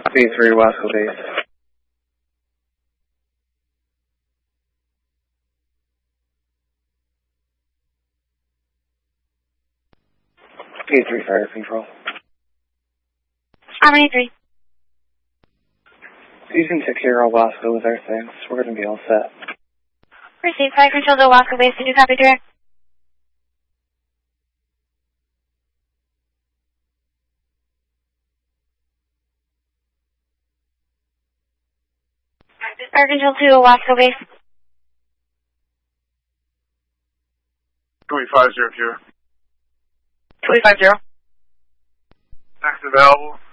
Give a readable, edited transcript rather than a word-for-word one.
B3 Wasco Base. B3 Fire Control. Harmony 3. You can take care of Wasco with our things. We're going to be all set. Received. Fire Control to Wasco Base. Did you copy direct? Fire Control to Wasco Base. 2500. 250. Next available.